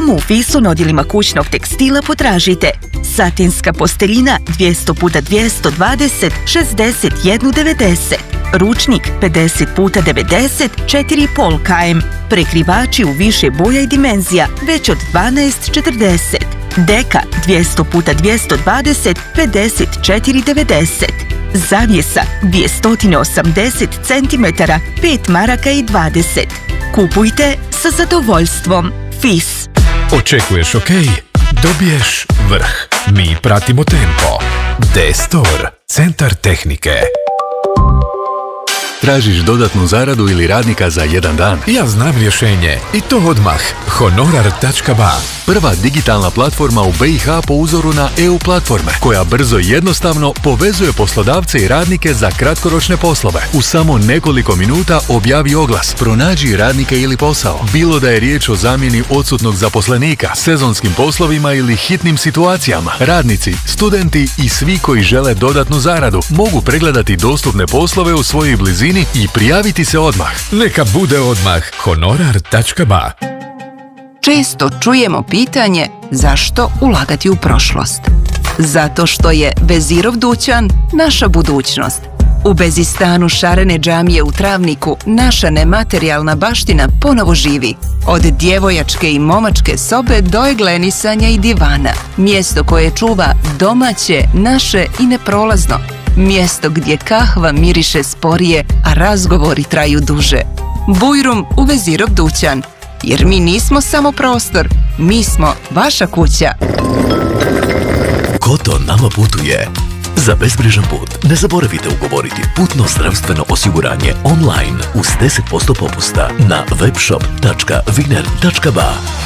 Samo u Fisu na odjelima kućnog tekstila potražite satinska posteljina 200x220 61,90, ručnik 50x90 4,5 km, prekrivači u više boja i dimenzija već od 12,40, deka 200x220 54,90, zavjesa 280 cm 5 maraka i 20. Kupujte sa zadovoljstvom. Fis. Očekuješ OK? Dobiješ vrh. Mi pratimo tempo. D-Store. Centar tehnike. Tražiš dodatnu zaradu ili radnika za jedan dan? Ja znam rješenje. I to odmah. Honorar.ba. Prva digitalna platforma u BiH po uzoru na EU platforme, koja brzo i jednostavno povezuje poslodavce i radnike za kratkoročne poslove. U samo nekoliko minuta objavi oglas, pronađi radnike ili posao. Bilo da je riječ o zamjeni odsutnog zaposlenika, sezonskim poslovima ili hitnim situacijama. Radnici, studenti i svi koji žele dodatnu zaradu mogu pregledati dostupne poslove u svojoj blizini i prijaviti se odmah. Neka bude odmah. Honorar.ba. Često čujemo pitanje zašto ulagati u prošlost. Zato što je Vezirov dućan naša budućnost. U Bezistanu šarene džamije u Travniku naša nematerijalna baština ponovo živi. Od djevojačke i momačke sobe do eglenisanja i divana. Mjesto koje čuva domaće, naše i neprolazno. Mjesto gdje kahva miriše sporije, a razgovori traju duže. Bujrum u Vezirov dućan. Jer mi nismo samo prostor, mi smo vaša kuća. Koto nama putuje. Za bezbrižan put ne zaboravite ugovoriti putno zdravstveno osiguranje online uz 10% popusta na webshop.winer.ba.